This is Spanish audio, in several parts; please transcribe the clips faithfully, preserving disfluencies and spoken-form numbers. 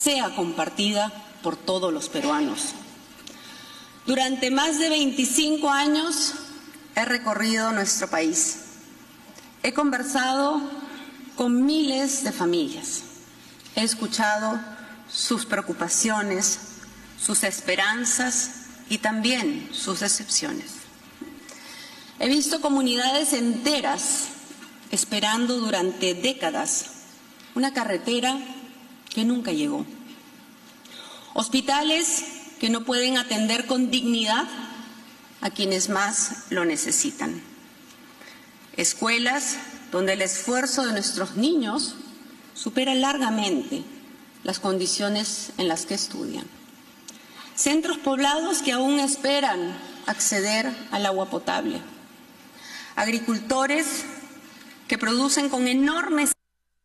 sea compartida por todos los peruanos. Durante más de veinticinco años he recorrido nuestro país. He conversado con miles de familias. He escuchado sus preocupaciones, sus esperanzas y también sus decepciones. He visto comunidades enteras esperando durante décadas una carretera que nunca llegó. Hospitales que no pueden atender con dignidad a quienes más lo necesitan. Escuelas donde el esfuerzo de nuestros niños supera largamente las condiciones en las que estudian. Centros poblados que aún esperan acceder al agua potable. Agricultores que producen con enormes...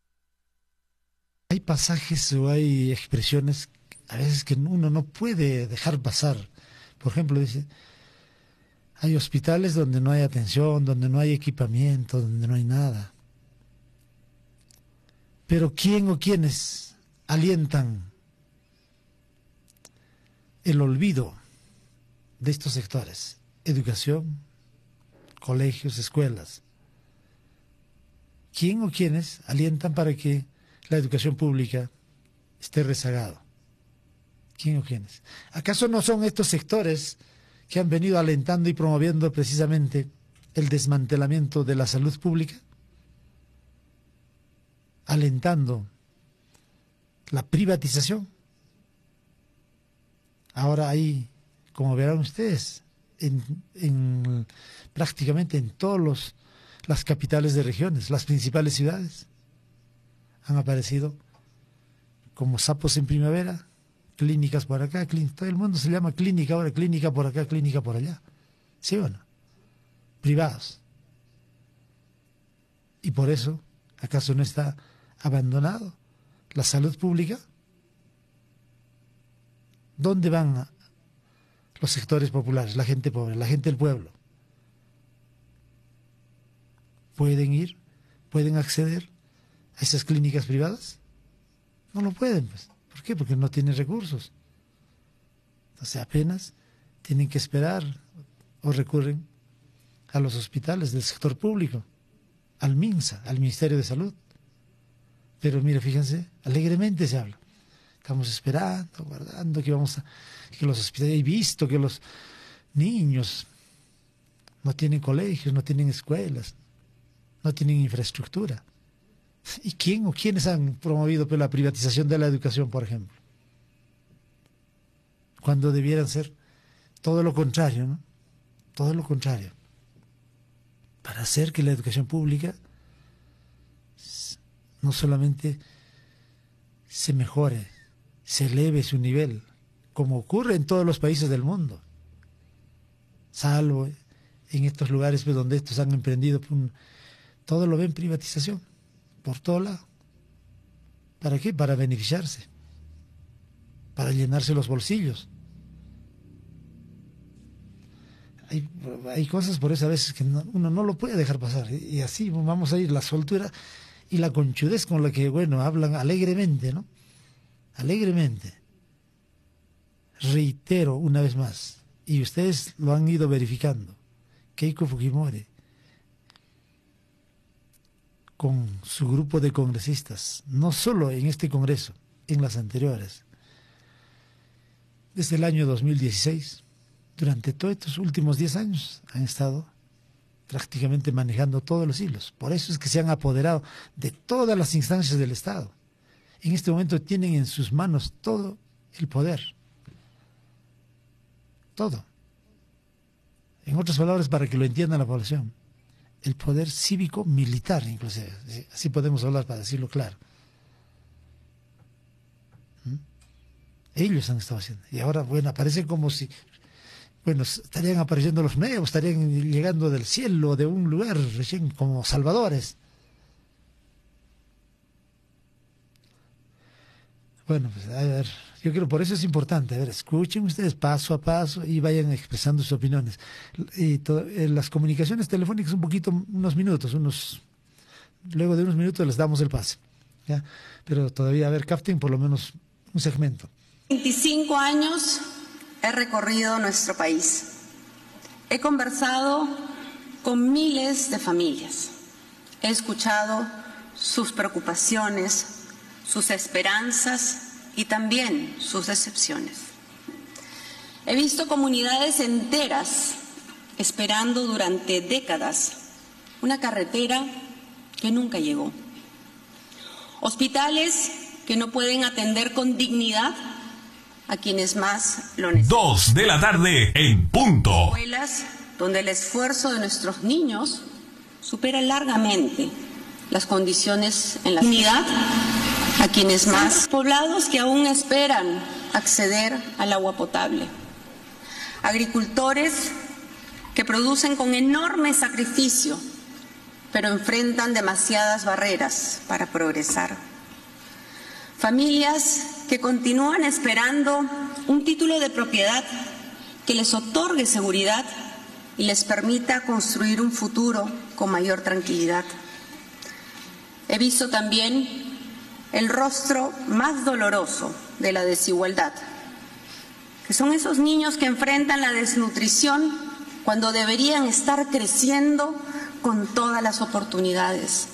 Hay pasajes o hay expresiones a veces que uno no puede dejar pasar. Por ejemplo, dice, hay hospitales donde no hay atención, donde no hay equipamiento, donde no hay nada. Pero ¿quién o quiénes alientan el olvido de estos sectores? Educación, colegios, escuelas. ¿Quién o quiénes alientan para que la educación pública esté rezagado? ¿Quién o quiénes? ¿Acaso no son estos sectores que han venido alentando y promoviendo precisamente el desmantelamiento de la salud pública? Alentando la privatización. Ahora hay, como verán ustedes, en, en prácticamente en todos los las capitales de regiones, las principales ciudades, han aparecido como sapos en primavera, clínicas por acá, clínica, todo el mundo se llama clínica ahora, clínica por acá, clínica por allá. ¿Sí o no? Privados. Y por eso, ¿acaso no está abandonado la salud pública? ¿Dónde van los sectores populares, la gente pobre, la gente del pueblo? ¿Pueden ir? ¿Pueden acceder a esas clínicas privadas? No lo pueden, pues. ¿Por qué? Porque no tienen recursos. Entonces apenas tienen que esperar o recurren a los hospitales del sector público, al MINSA, al Ministerio de Salud. Pero mire, fíjense, alegremente se habla. Estamos esperando, guardando que vamos a, que los hospitales, he visto que los niños no tienen colegios, no tienen escuelas, no tienen infraestructura. ¿Y quién o quiénes han promovido pues, la privatización de la educación, por ejemplo? Cuando debieran ser todo lo contrario, ¿no? Todo lo contrario. Para hacer que la educación pública no solamente se mejore, se eleve su nivel, como ocurre en todos los países del mundo, salvo en estos lugares pues, donde estos han emprendido, pues, todo lo ven privatización, por todo lado. ¿Para qué? Para beneficiarse, para llenarse los bolsillos. Hay, hay cosas por eso a veces que no, uno no lo puede dejar pasar, y, y así vamos a ir la soltura y la conchudez con la que, bueno, hablan alegremente, ¿no? Alegremente. Reitero una vez más, y ustedes lo han ido verificando, Keiko Fujimori, con su grupo de congresistas, no solo en este congreso, en las anteriores, desde el año dos mil dieciséis, durante todos estos últimos diez años, han estado prácticamente manejando todos los hilos. Por eso es que se han apoderado de todas las instancias del Estado. En este momento tienen en sus manos todo el poder. Todo. En otras palabras, para que lo entienda la población, el poder cívico-militar, inclusive. Así podemos hablar para decirlo claro. ¿Mm? Ellos han estado haciendo. Y ahora, bueno, aparecen como si... Bueno, estarían apareciendo los nuevos, estarían llegando del cielo, de un lugar, recién como salvadores. Bueno, pues a ver, yo creo por eso es importante, a ver, escuchen ustedes paso a paso y vayan expresando sus opiniones. Y to, eh, las comunicaciones telefónicas un poquito, unos minutos, unos luego de unos minutos les damos el pase, ¿ya? Pero todavía, a ver, capten por lo menos un segmento. veinticinco años he recorrido nuestro país. He conversado con miles de familias. He escuchado sus preocupaciones, sus esperanzas y también sus decepciones. He visto comunidades enteras esperando durante décadas una carretera que nunca llegó. Hospitales que no pueden atender con dignidad a quienes más lo necesitan. Dos de la tarde en punto. Escuelas donde el esfuerzo de nuestros niños supera largamente las condiciones en la dignidad a quienes más. Poblados que aún esperan acceder al agua potable. Agricultores que producen con enorme sacrificio, pero enfrentan demasiadas barreras para progresar. Familias que continúan esperando un título de propiedad que les otorgue seguridad y les permita construir un futuro con mayor tranquilidad. He visto también el rostro más doloroso de la desigualdad, que son esos niños que enfrentan la desnutrición cuando deberían estar creciendo con todas las oportunidades.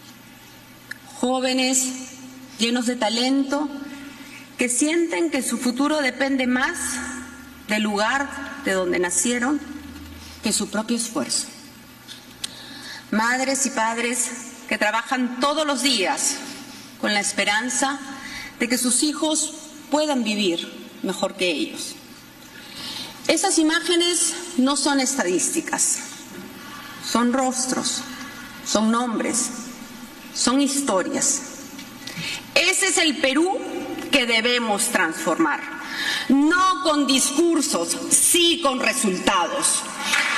Jóvenes llenos de talento que sienten que su futuro depende más del lugar de donde nacieron que su propio esfuerzo. Madres y padres que trabajan todos los días con la esperanza de que sus hijos puedan vivir mejor que ellos. Esas imágenes no son estadísticas, son rostros, son nombres, son historias. Ese es el Perú que debemos transformar, no con discursos, sí con resultados.